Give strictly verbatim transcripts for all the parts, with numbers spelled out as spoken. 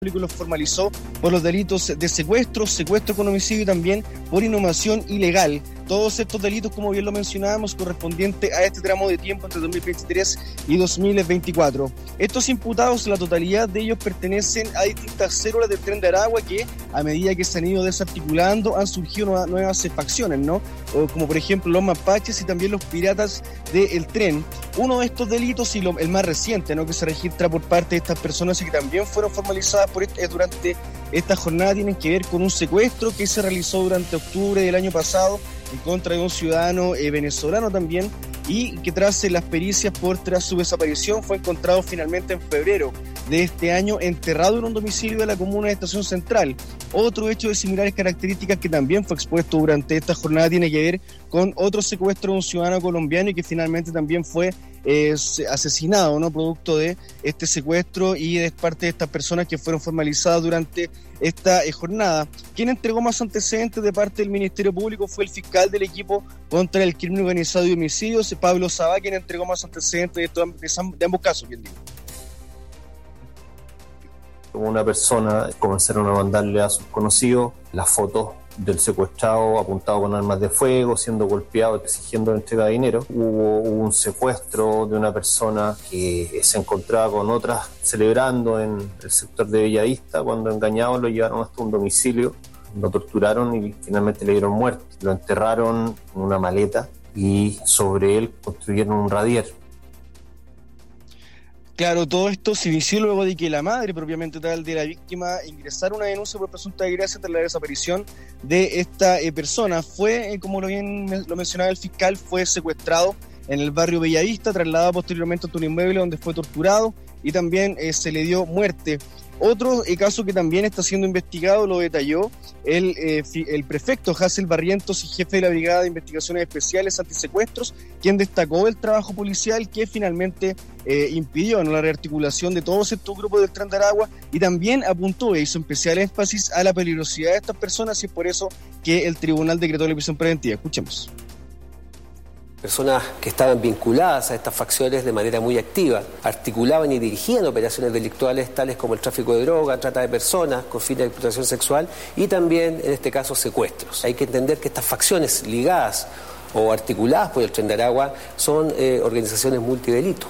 los formalizó por los delitos de secuestro, secuestro con homicidio y también por inhumación ilegal. Todos estos delitos, como bien lo mencionábamos, correspondientes a este tramo de tiempo entre dos mil veintitrés y dos mil veinticuatro. Estos imputados, la totalidad de ellos pertenecen a distintas células del Tren de Aragua que, a medida que se han ido desarticulando, han surgido nuevas, nuevas facciones, ¿no? O como por ejemplo los mapaches y también los piratas del tren. Uno de estos delitos, y lo, el más reciente, ¿no?, que se registra por parte de estas personas y que también fueron formalizadas por este, durante esta jornada, tienen que ver con un secuestro que se realizó durante octubre del año pasado en contra de un ciudadano eh, venezolano también, y que tras las pericias por tras su desaparición fue encontrado finalmente en febrero de este año enterrado en un domicilio de la comuna de Estación Central. Otro hecho de similares características que también fue expuesto durante esta jornada tiene que ver con otro secuestro de un ciudadano colombiano y que finalmente también fue eh, asesinado, ¿no?, producto de este secuestro y de parte de estas personas que fueron formalizadas durante esta eh, jornada. Quien entregó más antecedentes de parte del Ministerio Público fue el fiscal del equipo contra el crimen organizado y homicidios, Pablo Sabá, quien entregó más antecedentes de, esto, de, de ambos casos, bien digo. Una persona comenzaron a mandarle a sus conocidos las fotos del secuestrado apuntado con armas de fuego, siendo golpeado, exigiendo la entrega de dinero. Hubo, hubo un secuestro de una persona que se encontraba con otras celebrando en el sector de Bellavista. Cuando engañados lo llevaron hasta un domicilio, lo torturaron y finalmente le dieron muerte. Lo enterraron en una maleta y sobre él construyeron un radier. Claro, todo esto se inició luego de que la madre propiamente tal de la víctima ingresara una denuncia por presunta desgracia tras la desaparición de esta eh, persona. Fue, eh, como lo bien lo mencionaba el fiscal, fue secuestrado en el barrio Bellavista, trasladado posteriormente a un inmueble donde fue torturado y también eh, se le dio muerte. Otro eh, caso que también está siendo investigado lo detalló el, eh, el prefecto Hassel Barrientos y jefe de la Brigada de Investigaciones Especiales Antisecuestros, quien destacó el trabajo policial que finalmente eh, impidió, ¿no?, la rearticulación de todos estos grupos del Tren de Aragua, y también apuntó e hizo especial énfasis a la peligrosidad de estas personas, y es por eso que el tribunal decretó la prisión preventiva. Escuchemos. Personas que estaban vinculadas a estas facciones de manera muy activa, articulaban y dirigían operaciones delictuales tales como el tráfico de droga, trata de personas con fines de explotación sexual y también, en este caso, secuestros. Hay que entender que estas facciones ligadas o articuladas por el Tren de Aragua son eh, organizaciones multidelito.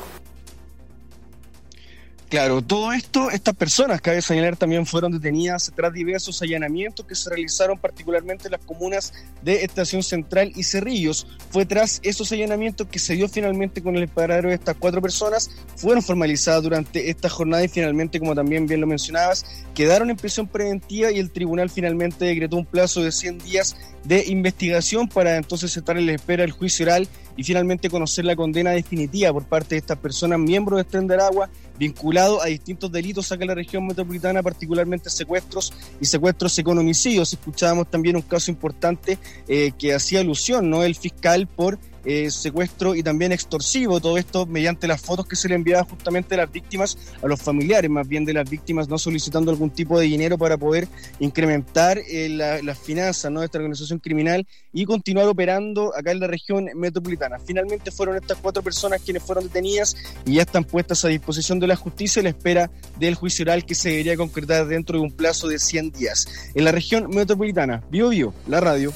Claro, todo esto, estas personas, cabe señalar, también fueron detenidas tras diversos allanamientos que se realizaron particularmente en las comunas de Estación Central y Cerrillos. Fue tras esos allanamientos que se dio finalmente con el paradero de estas cuatro personas, fueron formalizadas durante esta jornada y finalmente, como también bien lo mencionabas, quedaron en prisión preventiva y el tribunal finalmente decretó un plazo de cien días de investigación para entonces estar en la espera del juicio oral y finalmente conocer la condena definitiva por parte de estas personas, miembros del Tren de Aragua, vinculado a distintos delitos acá en la región metropolitana, particularmente secuestros y secuestros con homicidios. Escuchábamos también un caso importante eh, que hacía alusión, ¿no?, el fiscal por eh, secuestro y también extorsivo, todo esto mediante las fotos que se le enviaba justamente a las víctimas, a los familiares más bien de las víctimas, no solicitando algún tipo de dinero para poder incrementar eh, la, las finanzas, ¿no?, de esta organización criminal y continuar operando acá en la región metropolitana. Finalmente fueron estas cuatro personas quienes fueron detenidas y ya están puestas a disposición de la justicia a la espera del juicio oral que se debería concretar dentro de un plazo de cien días. En la región metropolitana, Bio Bio, la radio.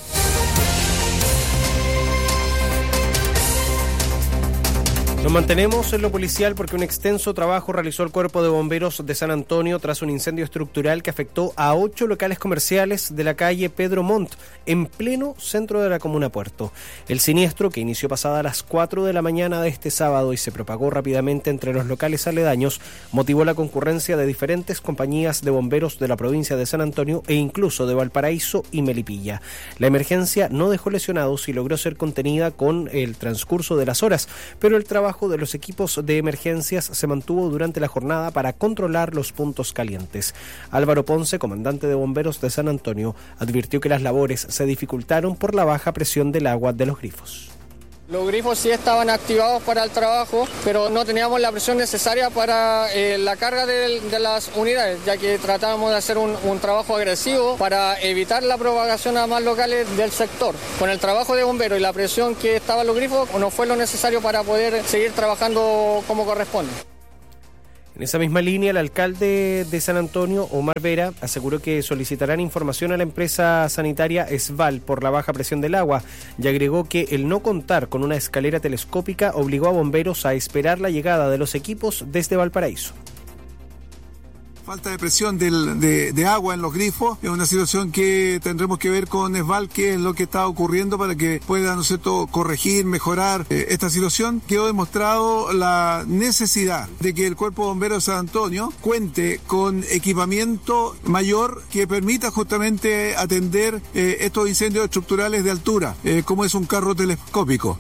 Nos mantenemos en lo policial porque un extenso trabajo realizó el Cuerpo de Bomberos de San Antonio tras un incendio estructural que afectó a ocho locales comerciales de la calle Pedro Montt, en pleno centro de la comuna Puerto. El siniestro, que inició pasada las cuatro de la mañana de este sábado y se propagó rápidamente entre los locales aledaños, motivó la concurrencia de diferentes compañías de bomberos de la provincia de San Antonio e incluso de Valparaíso y Melipilla. La emergencia no dejó lesionados y logró ser contenida con el transcurso de las horas, pero el trabajo de los equipos de emergencias se mantuvo durante la jornada para controlar los puntos calientes. Álvaro Ponce, comandante de bomberos de San Antonio, advirtió que las labores se dificultaron por la baja presión del agua de los grifos. Los grifos sí estaban activados para el trabajo, pero no teníamos la presión necesaria para eh, la carga de, de las unidades, ya que tratábamos de hacer un, un trabajo agresivo para evitar la propagación a más locales del sector. Con el trabajo de bomberos y la presión que estaban los grifos, no fue lo necesario para poder seguir trabajando como corresponde. En esa misma línea, el alcalde de San Antonio, Omar Vera, aseguró que solicitarán información a la empresa sanitaria Esval por la baja presión del agua y agregó que el no contar con una escalera telescópica obligó a bomberos a esperar la llegada de los equipos desde Valparaíso. Falta de presión del, de, de agua en los grifos es una situación que tendremos que ver con Esval, qué es lo que está ocurriendo para que pueda, ¿no es cierto?, corregir, mejorar eh, esta situación. Quedó demostrado la necesidad de que el Cuerpo de Bomberos de San Antonio cuente con equipamiento mayor que permita justamente atender eh, estos incendios estructurales de altura, eh, como es un carro telescópico.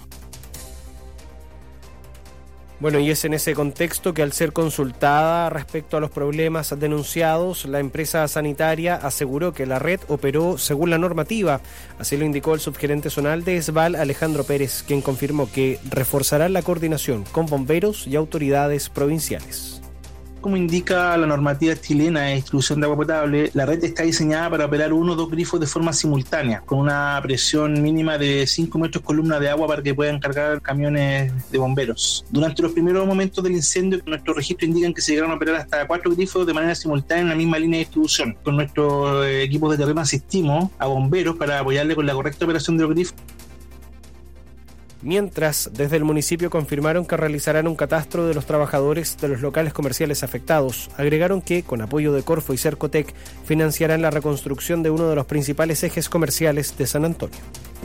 Bueno, y es en ese contexto que al ser consultada respecto a los problemas denunciados, la empresa sanitaria aseguró que la red operó según la normativa. Así lo indicó el subgerente zonal de Esval, Alejandro Pérez, quien confirmó que reforzará la coordinación con bomberos y autoridades provinciales. Como indica la normativa chilena de distribución de agua potable, la red está diseñada para operar uno o dos grifos de forma simultánea, con una presión mínima de cinco metros columna de agua para que puedan cargar camiones de bomberos. Durante los primeros momentos del incendio, nuestros registros indican que se llegaron a operar hasta cuatro grifos de manera simultánea en la misma línea de distribución. Con nuestros equipos de terreno asistimos a bomberos para apoyarle con la correcta operación de los grifos. Mientras, desde el municipio confirmaron que realizarán un catastro de los trabajadores de los locales comerciales afectados. Agregaron que, con apoyo de Corfo y Cercotec, financiarán la reconstrucción de uno de los principales ejes comerciales de San Antonio.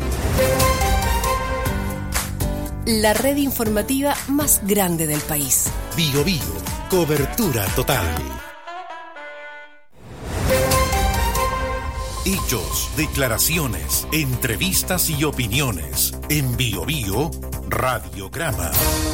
La red informativa más grande del país. Bio Bio, cobertura total. Hechos, declaraciones, entrevistas y opiniones. En Bio Bio, Radiograma.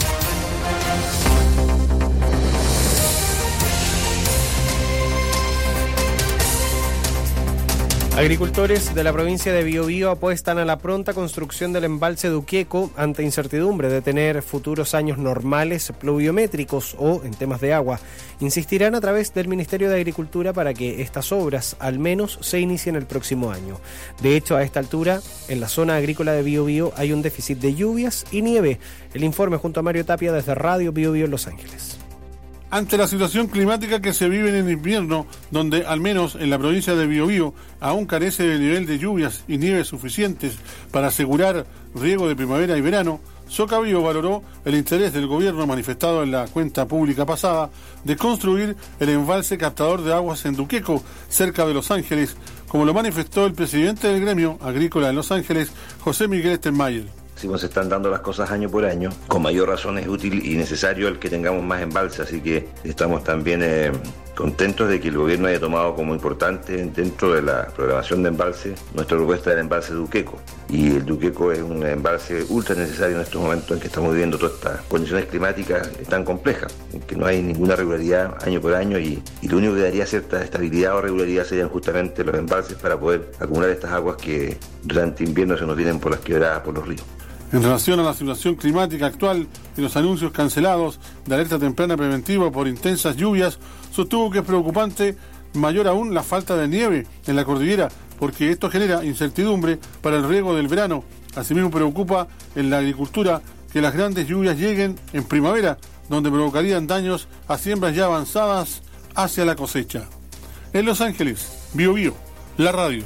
Agricultores de la provincia de Biobío apuestan a la pronta construcción del embalse Duqueco ante incertidumbre de tener futuros años normales pluviométricos o en temas de agua. Insistirán a través del Ministerio de Agricultura para que estas obras al menos se inicien el próximo año. De hecho, a esta altura, en la zona agrícola de Biobío hay un déficit de lluvias y nieve. El informe junto a Mario Tapia desde Radio Biobío en Los Ángeles. Ante la situación climática que se vive en el invierno, donde al menos en la provincia de Biobío aún carece del nivel de lluvias y nieves suficientes para asegurar riego de primavera y verano, Socabío valoró el interés del gobierno manifestado en la cuenta pública pasada de construir el embalse captador de aguas en Duqueco, cerca de Los Ángeles, como lo manifestó el presidente del gremio agrícola de Los Ángeles, José Miguel Stenmayer. Si nos están dando las cosas año por año, con mayor razón es útil y necesario el que tengamos más embalses, así que estamos también eh, contentos de que el gobierno haya tomado como importante dentro de la programación de embalse nuestra propuesta del embalse Duqueco. Y el Duqueco es un embalse ultra necesario en estos momentos en que estamos viviendo todas estas condiciones climáticas tan complejas, en que no hay ninguna regularidad año por año y, y lo único que daría cierta estabilidad o regularidad serían justamente los embalses para poder acumular estas aguas que durante invierno se nos vienen por las quebradas, por los ríos. En relación a la situación climática actual y los anuncios cancelados de alerta temprana preventiva por intensas lluvias, sostuvo que es preocupante mayor aún la falta de nieve en la cordillera, porque esto genera incertidumbre para el riego del verano. Asimismo preocupa en la agricultura que las grandes lluvias lleguen en primavera, donde provocarían daños a siembras ya avanzadas hacia la cosecha. En Los Ángeles, Bio Bio, la radio.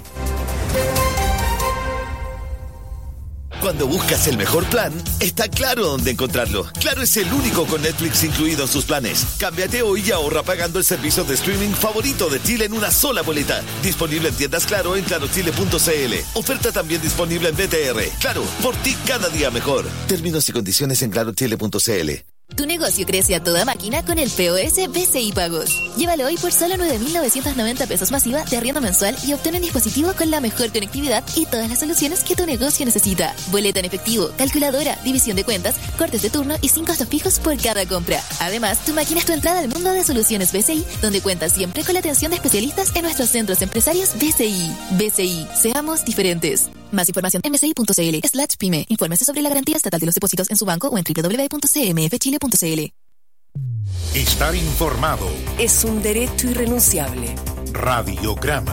Cuando buscas el mejor plan, está claro dónde encontrarlo. Claro es el único con Netflix incluido en sus planes. Cámbiate hoy y ahorra pagando el servicio de streaming favorito de Chile en una sola boleta. Disponible en tiendas Claro en claro chile punto c l. Oferta también disponible en B T R. Claro, por ti cada día mejor. Términos y condiciones en claro chile punto c l. Tu negocio crece a toda máquina con el P O S B C I Pagos. Llévalo hoy por solo nueve mil novecientos noventa pesos masiva de arriendo mensual y obtén un dispositivo con la mejor conectividad y todas las soluciones que tu negocio necesita. Boleta en efectivo, calculadora, división de cuentas, cortes de turno y sin costos fijos por cada compra. Además, tu máquina es tu entrada al mundo de soluciones B C I, donde cuentas siempre con la atención de especialistas en nuestros centros empresarios B C I. B C I, seamos diferentes. Más información en bci punto c l slash pyme. Infórmese sobre la garantía estatal de los depósitos en su banco o en doble u doble u doble u punto c m f chile punto c l. Estar informado es un derecho irrenunciable. Radiograma.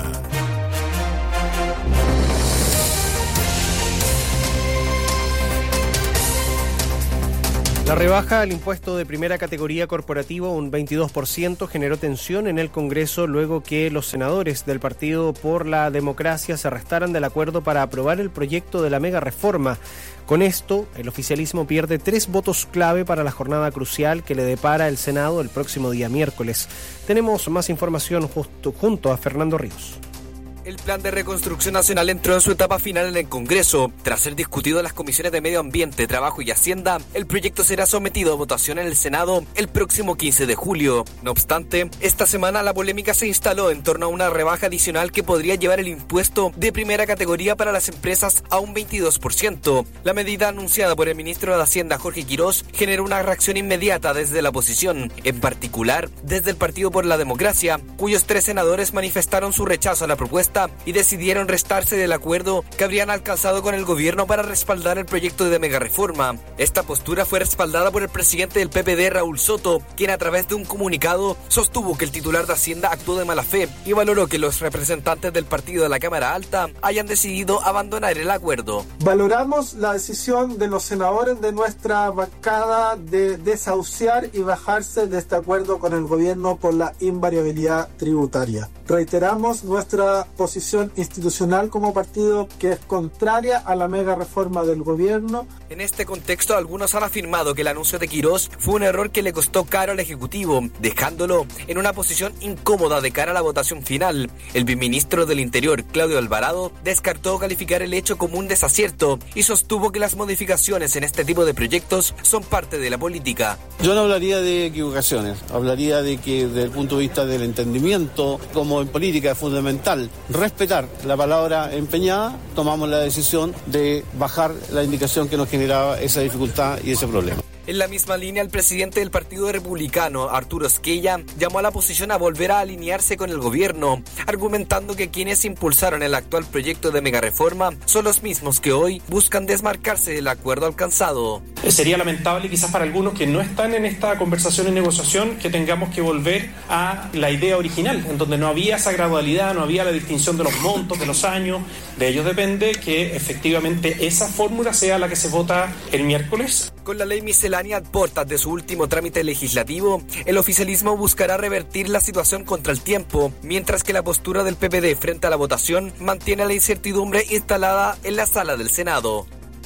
La rebaja al impuesto de primera categoría corporativo, un veintidós por ciento, generó tensión en el Congreso luego que los senadores del Partido por la Democracia se restaran del acuerdo para aprobar el proyecto de la mega reforma. Con esto, el oficialismo pierde tres votos clave para la jornada crucial que le depara el Senado el próximo día miércoles. Tenemos más información justo, junto a Fernando Ríos. El Plan de Reconstrucción Nacional entró en su etapa final en el Congreso. Tras ser discutido en las comisiones de Medio Ambiente, Trabajo y Hacienda, el proyecto será sometido a votación en el Senado el próximo quince de julio. No obstante, esta semana la polémica se instaló en torno a una rebaja adicional que podría llevar el impuesto de primera categoría para las empresas a un veintidós por ciento. La medida anunciada por el ministro de Hacienda, Jorge Quirós, generó una reacción inmediata desde la oposición, en particular desde el Partido por la Democracia, cuyos tres senadores manifestaron su rechazo a la propuesta y decidieron restarse del acuerdo que habrían alcanzado con el gobierno para respaldar el proyecto de mega reforma. Esta postura fue respaldada por el presidente del P P D, Raúl Soto, quien a través de un comunicado sostuvo que el titular de Hacienda actuó de mala fe y valoró que los representantes del partido de la Cámara Alta hayan decidido abandonar el acuerdo. Valoramos la decisión de los senadores de nuestra bancada de desahuciar y bajarse de este acuerdo con el gobierno por la invariabilidad tributaria. Reiteramos nuestra posición institucional como partido que es contraria a la mega reforma del gobierno. En este contexto, algunos han afirmado que el anuncio de Quirós fue un error que le costó caro al Ejecutivo, dejándolo en una posición incómoda de cara a la votación final. El viceministro del Interior, Claudio Alvarado, descartó calificar el hecho como un desacierto y sostuvo que las modificaciones en este tipo de proyectos son parte de la política. Yo no hablaría de equivocaciones, hablaría de que desde el punto de vista del entendimiento, como en política es fundamental respetar la palabra empeñada, tomamos la decisión de bajar la indicación que nos generaba esa dificultad y ese problema. En la misma línea, el presidente del Partido Republicano, Arturo Esquella, llamó a la oposición a volver a alinearse con el gobierno, argumentando que quienes impulsaron el actual proyecto de megareforma son los mismos que hoy buscan desmarcarse del acuerdo alcanzado. Sería lamentable quizás para algunos que no están en esta conversación y negociación que tengamos que volver a la idea original, en donde no había esa gradualidad, no había la distinción de los montos, de los años. De ellos depende que efectivamente esa fórmula sea la que se vota el miércoles. Con la ley miscelánea ad portas de su último trámite legislativo, el oficialismo buscará revertir la situación contra el tiempo, mientras que la postura del P P D frente a la votación mantiene la incertidumbre instalada en la sala del Senado.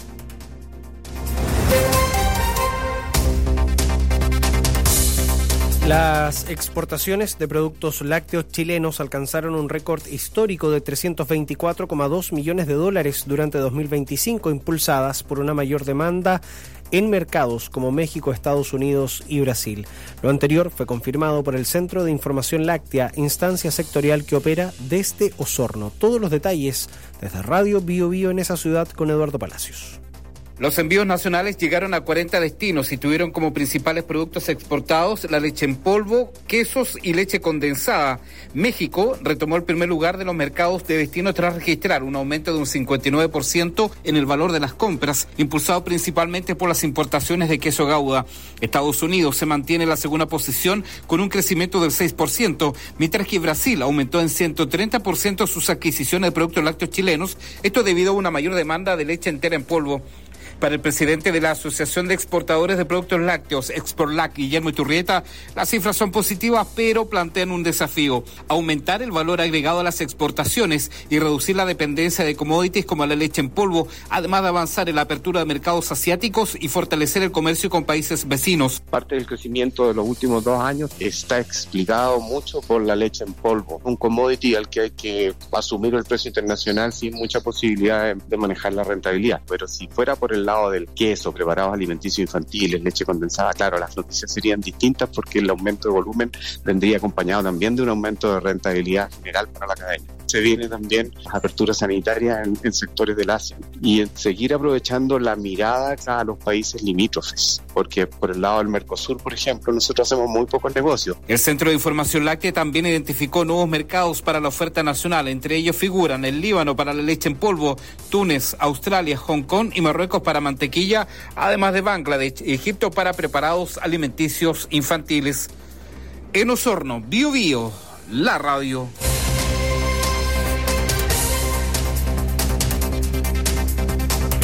Las exportaciones de productos lácteos chilenos alcanzaron un récord histórico de trescientos veinticuatro coma dos millones de dólares durante dos mil veinticinco, impulsadas por una mayor demanda en mercados como México, Estados Unidos y Brasil. Lo anterior fue confirmado por el Centro de Información Láctea, instancia sectorial que opera desde Osorno. Todos los detalles desde Radio Bio Bio en esa ciudad con Eduardo Palacios. Los envíos nacionales llegaron a cuarenta destinos y tuvieron como principales productos exportados la leche en polvo, quesos y leche condensada. México retomó el primer lugar de los mercados de destino tras registrar un aumento de un cincuenta y nueve por ciento en el valor de las compras, impulsado principalmente por las importaciones de queso Gouda. Estados Unidos se mantiene en la segunda posición con un crecimiento del seis por ciento, mientras que Brasil aumentó en ciento treinta por ciento sus adquisiciones de productos lácteos chilenos, esto debido a una mayor demanda de leche entera en polvo. Para el presidente de la Asociación de Exportadores de Productos Lácteos, Exportlac, Guillermo Iturrieta, las cifras son positivas, pero plantean un desafío: aumentar el valor agregado a las exportaciones y reducir la dependencia de commodities como la leche en polvo, además de avanzar en la apertura de mercados asiáticos y fortalecer el comercio con países vecinos. Parte del crecimiento de los últimos dos años está explicado mucho por la leche en polvo, un commodity al que hay que asumir el precio internacional sin mucha posibilidad de, de manejar la rentabilidad. Pero si fuera por el lado del queso, preparados alimenticios infantiles, leche condensada, claro, las noticias serían distintas porque el aumento de volumen vendría acompañado también de un aumento de rentabilidad general para la cadena. Se vienen también las aperturas sanitarias en, en sectores del Asia y en seguir aprovechando la mirada a los países limítrofes, porque por el lado del Mercosur, por ejemplo, nosotros hacemos muy pocos negocios. El Centro de Información Láctea también identificó nuevos mercados para la oferta nacional, entre ellos figuran el Líbano para la leche en polvo, Túnez, Australia, Hong Kong y Marruecos para mantequilla, además de Bangladesh y Egipto para preparados alimenticios infantiles. En Osorno, Bio Bio, la radio.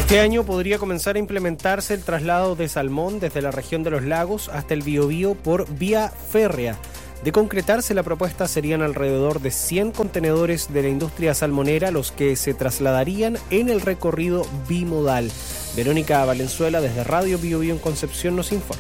Este año podría comenzar a implementarse el traslado de salmón desde la región de los lagos hasta el Biobío por vía férrea. De concretarse la propuesta, serían alrededor de cien contenedores de la industria salmonera los que se trasladarían en el recorrido bimodal. Verónica Valenzuela, desde Radio Biobío en Concepción, nos informa.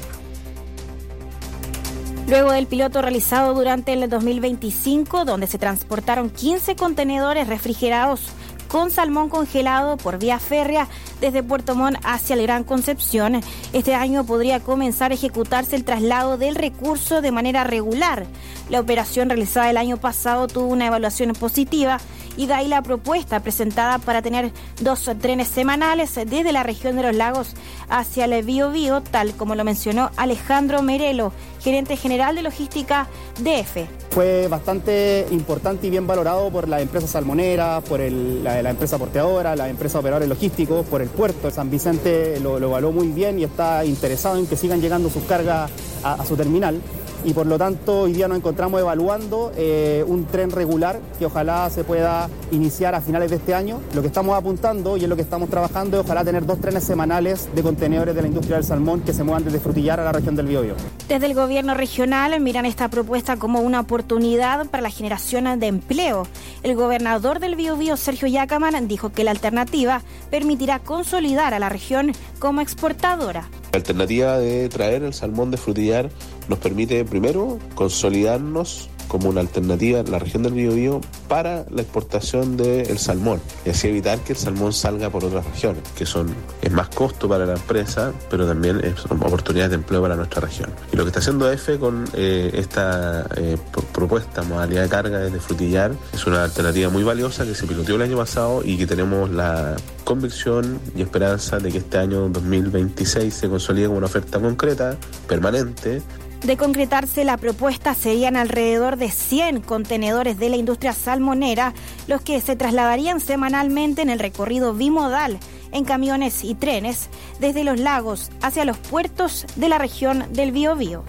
Luego del piloto realizado durante el dos mil veinticinco, donde se transportaron quince contenedores refrigerados con salmón congelado por vía férrea desde Puerto Montt hacia el Gran Concepción, este año podría comenzar a ejecutarse el traslado del recurso de manera regular. La operación realizada el año pasado tuvo una evaluación positiva y de ahí la propuesta presentada para tener dos trenes semanales desde la región de los lagos hacia el Biobío, tal como lo mencionó Alejandro Merelo, gerente general de logística de EFE. Fue bastante importante y bien valorado por la empresa salmonera, por el, la, la empresa porteadora, la empresa operadores logísticos, por el puerto. San Vicente lo, lo evaluó muy bien y está interesado en que sigan llegando sus cargas a, a su terminal. Y por lo tanto hoy día nos encontramos evaluando eh, un tren regular que ojalá se pueda iniciar a finales de este año. Lo que estamos apuntando y en lo que estamos trabajando es ojalá tener dos trenes semanales de contenedores de la industria del salmón que se muevan desde Frutillar a la región del Biobío. Desde el gobierno regional miran esta propuesta como una oportunidad para la generación de empleo. El gobernador del Biobío, Sergio Yacaman, dijo que la alternativa permitirá consolidar a la región como exportadora. La alternativa de traer el salmón de Frutillar nos permite primero consolidarnos como una alternativa en la región del Biobío para la exportación del salmón y así evitar que el salmón salga por otras regiones, que son es más costo para la empresa, pero también es oportunidades de empleo para nuestra región. Y lo que está haciendo EFE con eh, esta eh, propuesta, modalidad de carga desde Frutillar, es una alternativa muy valiosa que se piloteó el año pasado y que tenemos la convicción y esperanza de que este año dos mil veintiséis se consolide como una oferta concreta, permanente. De concretarse la propuesta, serían alrededor de cien contenedores de la industria salmonera los que se trasladarían semanalmente en el recorrido bimodal en camiones y trenes desde los lagos hacia los puertos de la región del Biobío.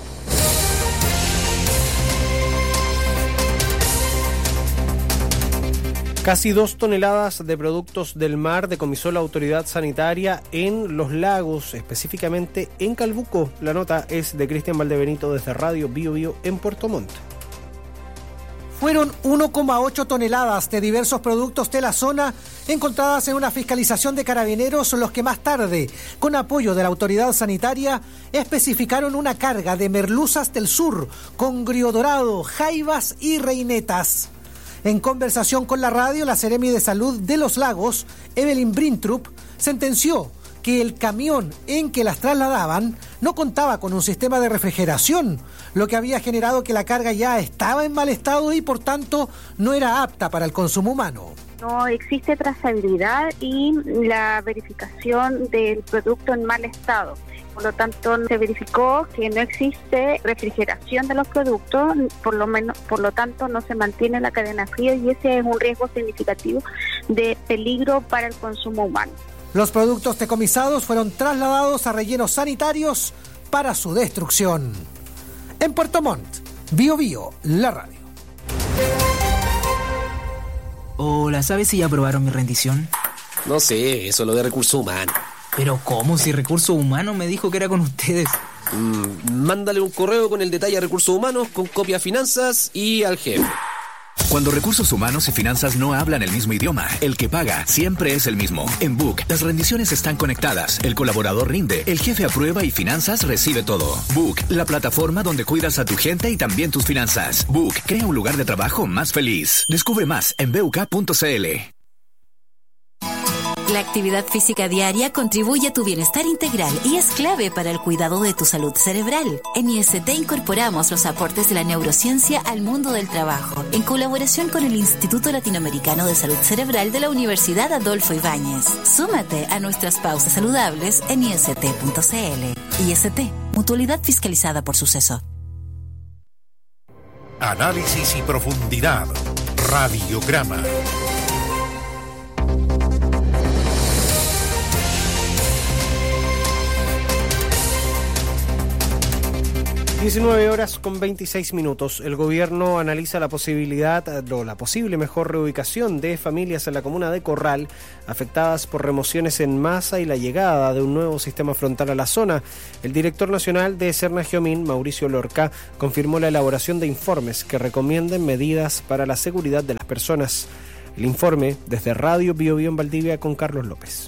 Casi dos toneladas de productos del mar decomisó la autoridad sanitaria en los lagos, específicamente en Calbuco. La nota es de Cristian Valdebenito desde Radio Biobío en Puerto Montt. Fueron uno coma ocho toneladas de diversos productos de la zona encontradas en una fiscalización de carabineros, los que más tarde, con apoyo de la autoridad sanitaria, especificaron una carga de merluzas del sur, congrio dorado, jaivas y reinetas. En conversación con la radio, la Seremi de Salud de Los Lagos, Evelyn Brintrup, sentenció que el camión en que las trasladaban no contaba con un sistema de refrigeración, lo que había generado que la carga ya estaba en mal estado y por tanto no era apta para el consumo humano. No existe trazabilidad y la verificación del producto en mal estado. Por lo tanto, se verificó que no existe refrigeración de los productos, por lo menos, por lo tanto, no se mantiene la cadena fría y ese es un riesgo significativo de peligro para el consumo humano. Los productos decomisados fueron trasladados a rellenos sanitarios para su destrucción. En Puerto Montt, Biobío, la radio. Hola, ¿sabes si ya aprobaron mi rendición? No sé, eso es lo de recursos humanos. ¿Pero cómo? Si Recursos Humanos me dijo que era con ustedes. Mm, mándale un correo con el detalle a Recursos Humanos, con copia a Finanzas y al jefe. Cuando Recursos Humanos y Finanzas no hablan el mismo idioma, el que paga siempre es el mismo. En Book, las rendiciones están conectadas, el colaborador rinde, el jefe aprueba y Finanzas recibe todo. Book, la plataforma donde cuidas a tu gente y también tus finanzas. Book, crea un lugar de trabajo más feliz. Descubre más en b u k punto c l. La actividad física diaria contribuye a tu bienestar integral y es clave para el cuidado de tu salud cerebral. En I S T incorporamos los aportes de la neurociencia al mundo del trabajo, en colaboración con el Instituto Latinoamericano de Salud Cerebral de la Universidad Adolfo Ibáñez. Súmate a nuestras pausas saludables en i s t punto c l. I S T, mutualidad fiscalizada por Suceso. Análisis y profundidad. Radiograma. diecinueve horas con veintiséis minutos. El gobierno analiza la posibilidad, o la posible mejor reubicación de familias en la comuna de Corral, afectadas por remociones en masa y la llegada de un nuevo sistema frontal a la zona. El director nacional de Serna-Giomín, Mauricio Lorca, confirmó la elaboración de informes que recomienden medidas para la seguridad de las personas. El informe desde Radio Bio Bio en Valdivia con Carlos López.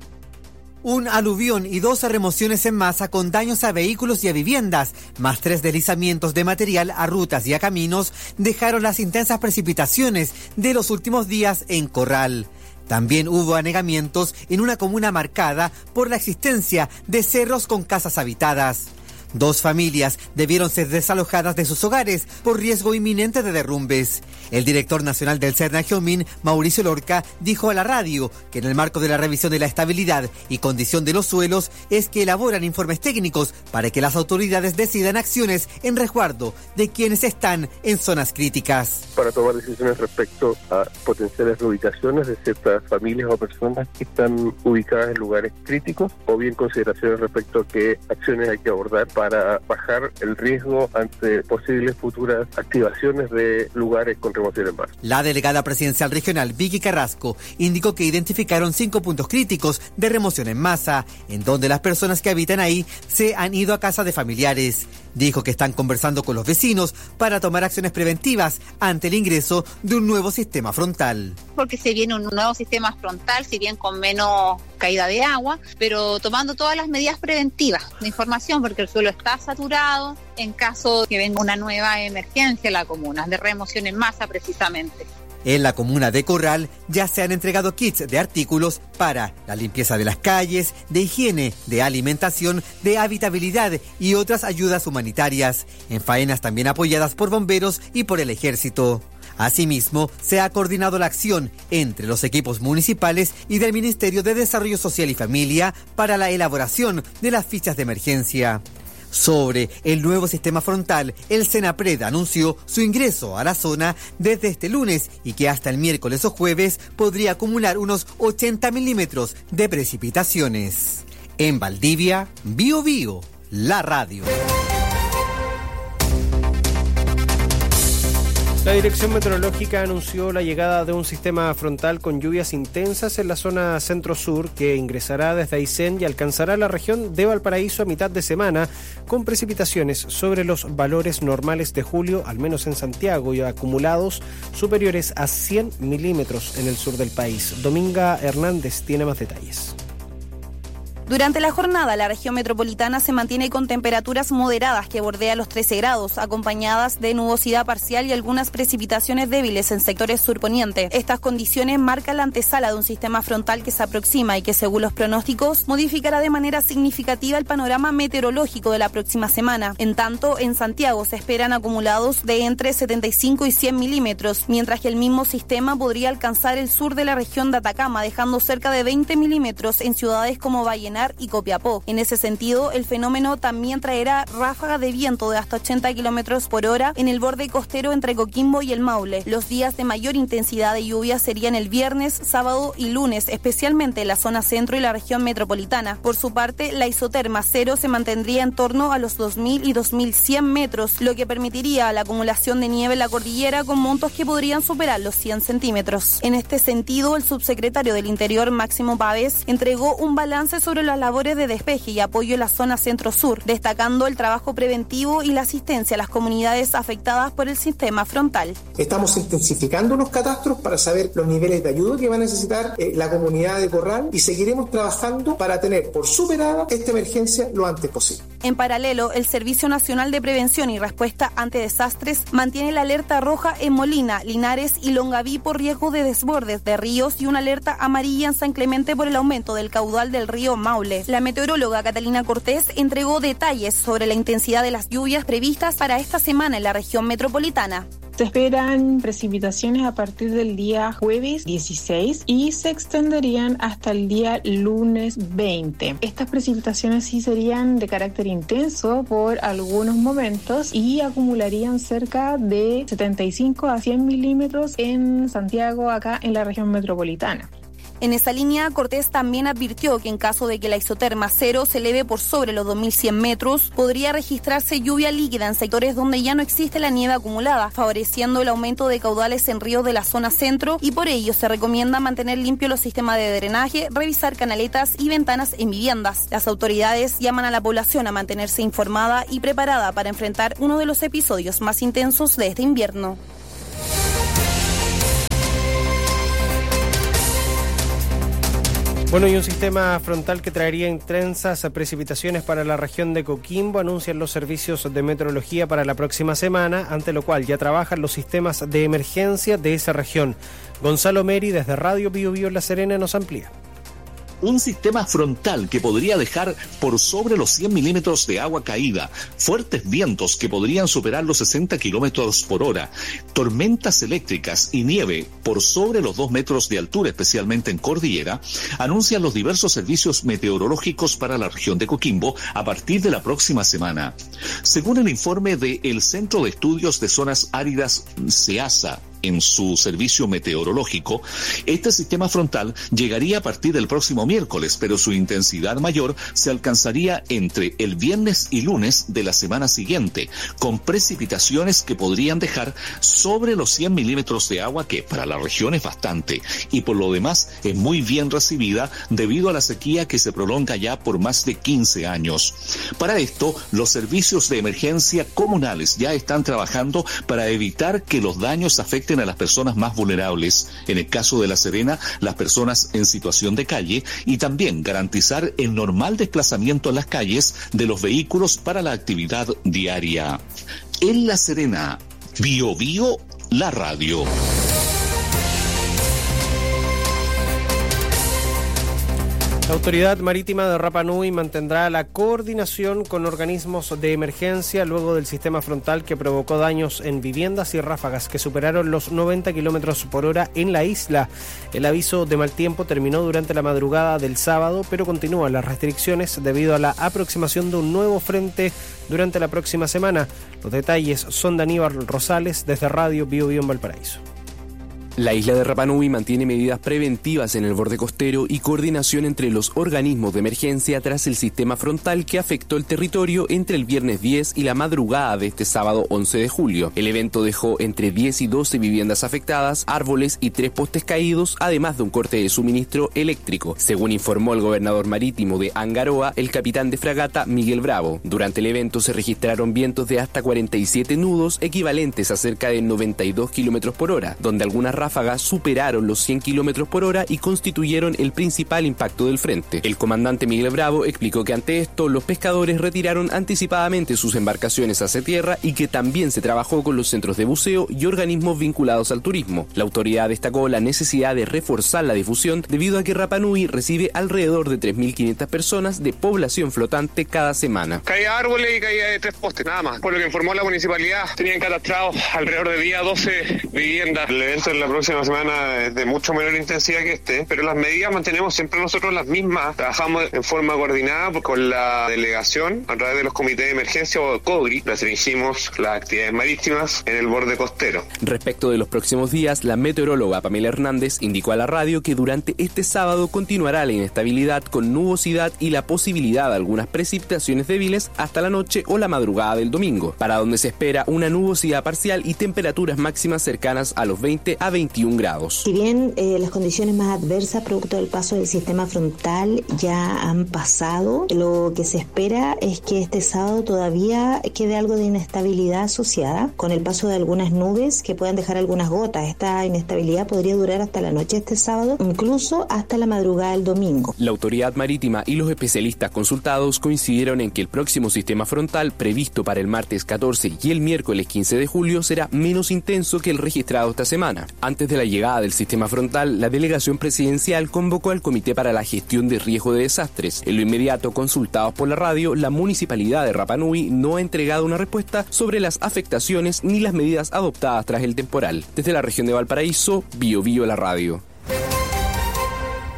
Un aluvión y dos remociones en masa con daños a vehículos y a viviendas, más tres deslizamientos de material a rutas y a caminos, dejaron las intensas precipitaciones de los últimos días en Corral. También hubo anegamientos en una comuna marcada por la existencia de cerros con casas habitadas. Dos familias debieron ser desalojadas de sus hogares por riesgo inminente de derrumbes. El director nacional del Serna-Giomín, Mauricio Lorca, dijo a la radio que en el marco de la revisión de la estabilidad y condición de los suelos es que elaboran informes técnicos para que las autoridades decidan acciones en resguardo de quienes están en zonas críticas. Para tomar decisiones respecto a potenciales reubicaciones de ciertas familias o personas que están ubicadas en lugares críticos, o bien consideraciones respecto a qué acciones hay que abordar para para bajar el riesgo ante posibles futuras activaciones de lugares con remoción en masa. La delegada presidencial regional, Vicky Carrasco, indicó que identificaron cinco puntos críticos de remoción en masa, en donde las personas que habitan ahí se han ido a casa de familiares. Dijo que están conversando con los vecinos para tomar acciones preventivas ante el ingreso de un nuevo sistema frontal. Porque se viene un nuevo sistema frontal, si bien con menos caída de agua, pero tomando todas las medidas preventivas de información, porque el suelo está saturado en caso de que venga una nueva emergencia en la comuna, de remoción en masa precisamente. En la comuna de Corral ya se han entregado kits de artículos para la limpieza de las calles, de higiene, de alimentación, de habitabilidad y otras ayudas humanitarias, en faenas también apoyadas por bomberos y por el ejército. Asimismo, se ha coordinado la acción entre los equipos municipales y del Ministerio de Desarrollo Social y Familia para la elaboración de las fichas de emergencia. Sobre el nuevo sistema frontal, el Senapred anunció su ingreso a la zona desde este lunes y que hasta el miércoles o jueves podría acumular unos ochenta milímetros de precipitaciones. En Valdivia, Bio Bio, la radio. La Dirección Meteorológica anunció la llegada de un sistema frontal con lluvias intensas en la zona centro-sur que ingresará desde Aysén y alcanzará la región de Valparaíso a mitad de semana con precipitaciones sobre los valores normales de julio, al menos en Santiago, y acumulados superiores a cien milímetros en el sur del país. Dominga Hernández tiene más detalles. Durante la jornada, la región metropolitana se mantiene con temperaturas moderadas que bordean los trece grados, acompañadas de nubosidad parcial y algunas precipitaciones débiles en sectores surponiente. Estas condiciones marcan la antesala de un sistema frontal que se aproxima y que, según los pronósticos, modificará de manera significativa el panorama meteorológico de la próxima semana. En tanto, en Santiago se esperan acumulados de entre setenta y cinco y cien milímetros, mientras que el mismo sistema podría alcanzar el sur de la región de Atacama, dejando cerca de veinte milímetros en ciudades como Vallenar y Copiapó. En ese sentido, el fenómeno también traerá ráfagas de viento de hasta ochenta kilómetros por hora en el borde costero entre Coquimbo y el Maule. Los días de mayor intensidad de lluvia serían el viernes, sábado y lunes, especialmente en la zona centro y la región metropolitana. Por su parte, la isoterma cero se mantendría en torno a los dos mil y dos mil cien metros, lo que permitiría la acumulación de nieve en la cordillera con montos que podrían superar los cien centímetros. En este sentido, el subsecretario del Interior, Máximo Pávez, entregó un balance sobre las labores de despeje y apoyo en la zona centro-sur, destacando el trabajo preventivo y la asistencia a las comunidades afectadas por el sistema frontal. Estamos intensificando los catastros para saber los niveles de ayuda que va a necesitar eh, la comunidad de Corral y seguiremos trabajando para tener por superada esta emergencia lo antes posible. En paralelo, el Servicio Nacional de Prevención y Respuesta ante Desastres mantiene la alerta roja en Molina, Linares y Longaví por riesgo de desbordes de ríos y una alerta amarilla en San Clemente por el aumento del caudal del río Maule. La meteoróloga Catalina Cortés entregó detalles sobre la intensidad de las lluvias previstas para esta semana en la región metropolitana. Se esperan precipitaciones a partir del día jueves dieciséis y se extenderían hasta el día lunes veinte. Estas precipitaciones sí serían de carácter intenso por algunos momentos y acumularían cerca de setenta y cinco a cien milímetros en Santiago, acá en la región metropolitana. En esa línea, Cortés también advirtió que en caso de que la isoterma cero se eleve por sobre los dos mil cien metros, podría registrarse lluvia líquida en sectores donde ya no existe la nieve acumulada, favoreciendo el aumento de caudales en ríos de la zona centro, y por ello se recomienda mantener limpios los sistemas de drenaje, revisar canaletas y ventanas en viviendas. Las autoridades llaman a la población a mantenerse informada y preparada para enfrentar uno de los episodios más intensos de este invierno. Bueno, y un sistema frontal que traería intensas precipitaciones para la región de Coquimbo, anuncian los servicios de meteorología para la próxima semana, ante lo cual ya trabajan los sistemas de emergencia de esa región. Gonzalo Meri, desde Radio Bio Bio La Serena, nos amplía. Un sistema frontal que podría dejar por sobre los cien milímetros de agua caída, fuertes vientos que podrían superar los sesenta kilómetros por hora, tormentas eléctricas y nieve por sobre los dos metros de altura, especialmente en cordillera, anuncian los diversos servicios meteorológicos para la región de Coquimbo a partir de la próxima semana. Según el informe del Centro de Estudios de Zonas Áridas CEASA, en su servicio meteorológico, este sistema frontal llegaría a partir del próximo miércoles, pero su intensidad mayor se alcanzaría entre el viernes y lunes de la semana siguiente, con precipitaciones que podrían dejar sobre los cien milímetros de agua, que para la región es bastante, y por lo demás es muy bien recibida debido a la sequía que se prolonga ya por más de quince años. Para esto, los servicios de emergencia comunales ya están trabajando para evitar que los daños afecten a las personas más vulnerables, en el caso de La Serena, las personas en situación de calle, y también garantizar el normal desplazamiento en las calles de los vehículos para la actividad diaria. En La Serena, Bio Bio, la radio. La Autoridad Marítima de Rapa Nui mantendrá la coordinación con organismos de emergencia luego del sistema frontal que provocó daños en viviendas y ráfagas que superaron los noventa kilómetros por hora en la isla. El aviso de mal tiempo terminó durante la madrugada del sábado, pero continúan las restricciones debido a la aproximación de un nuevo frente durante la próxima semana. Los detalles son de Aníbal Rosales desde Radio Bio Bio en Valparaíso. La isla de Rapa Nui mantiene medidas preventivas en el borde costero y coordinación entre los organismos de emergencia tras el sistema frontal que afectó el territorio entre el viernes diez y la madrugada de este sábado once de julio. El evento dejó entre diez y doce viviendas afectadas, árboles y tres postes caídos, además de un corte de suministro eléctrico, según informó el gobernador marítimo de Angaroa, el capitán de fragata Miguel Bravo. Durante el evento se registraron vientos de hasta cuarenta y siete nudos, equivalentes a cerca de noventa y dos kilómetros por hora, donde algunas ráfagas superaron los cien kilómetros por hora y constituyeron el principal impacto del frente. El comandante Miguel Bravo explicó que ante esto los pescadores retiraron anticipadamente sus embarcaciones hacia tierra y que también se trabajó con los centros de buceo y organismos vinculados al turismo. La autoridad destacó la necesidad de reforzar la difusión debido a que Rapa Nui recibe alrededor de tres mil quinientas personas de población flotante cada semana. Caía árboles y caía de tres postes, nada más. Por lo que informó la municipalidad, tenían catastrados alrededor de día doce viviendas. El evento en la próxima semana es de mucho menor intensidad que este, pero las medidas mantenemos siempre nosotros las mismas. Trabajamos en forma coordinada con la delegación a través de los comités de emergencia o COGRI. Restringimos las actividades marítimas en el borde costero. Respecto de los próximos días, la meteoróloga Pamela Hernández indicó a la radio que durante este sábado continuará la inestabilidad con nubosidad y la posibilidad de algunas precipitaciones débiles hasta la noche o la madrugada del domingo, para donde se espera una nubosidad parcial y temperaturas máximas cercanas a los veinte a veintiún grados. Si bien eh, las condiciones más adversas producto del paso del sistema frontal ya han pasado, lo que se espera es que este sábado todavía quede algo de inestabilidad asociada con el paso de algunas nubes que puedan dejar algunas gotas. Esta inestabilidad podría durar hasta la noche de este sábado, incluso hasta la madrugada del domingo. La autoridad marítima y los especialistas consultados coincidieron en que el próximo sistema frontal previsto para el martes catorce y el miércoles quince de julio será menos intenso que el registrado esta semana. Antes de la llegada del sistema frontal, la delegación presidencial convocó al Comité para la Gestión de Riesgo de Desastres. En lo inmediato, consultados por la radio, la municipalidad de Rapa Nui no ha entregado una respuesta sobre las afectaciones ni las medidas adoptadas tras el temporal. Desde la región de Valparaíso, Bio Bio la radio. En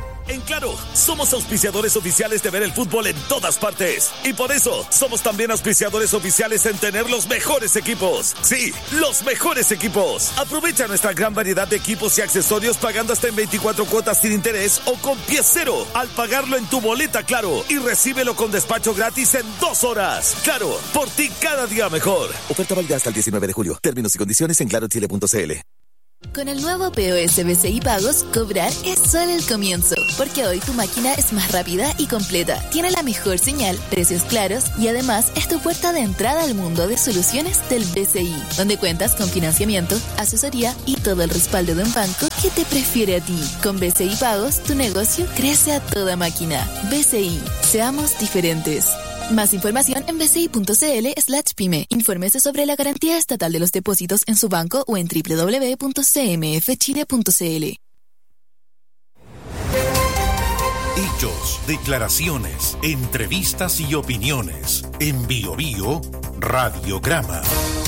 Claro, somos auspiciadores oficiales de ver el fútbol en todas partes. Y por eso, somos también auspiciadores oficiales en tener los mejores equipos. Sí, los mejores equipos. Aprovecha nuestra gran variedad de equipos y accesorios pagando hasta en veinticuatro cuotas sin interés o con pie cero al pagarlo en tu boleta Claro. Y recíbelo con despacho gratis en dos horas. Claro, por ti cada día mejor. Oferta válida hasta el diecinueve de julio. Términos y condiciones en claro chile punto c l. Con el nuevo P O S B C I Pagos, cobrar es solo el comienzo, porque hoy tu máquina es más rápida y completa, tiene la mejor señal, precios claros y además es tu puerta de entrada al mundo de soluciones del B C I, donde cuentas con financiamiento, asesoría y todo el respaldo de un banco que te prefiere a ti. Con B C I Pagos, tu negocio crece a toda máquina. B C I, seamos diferentes. Más información en bci.cl slash pyme. Infórmese sobre la garantía estatal de los depósitos en su banco o en doble u doble u doble u punto c m f chile punto c l. Hechos, declaraciones, entrevistas y opiniones. En Bio Bio, Radiograma.